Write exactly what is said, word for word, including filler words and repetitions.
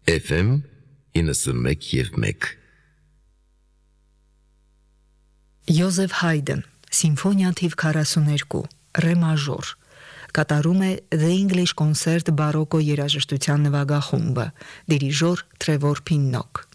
Էֆ էմ իննսունմեկ և մեկ Յոզեֆ Հայդն, Սիմֆոնիա թիվ քառասուներկու, ռե մաժոր, կատարում է The English Concert բարոկո երաժշտության նվագախումբը, դիրիժոր Տրևոր Փիննոկ։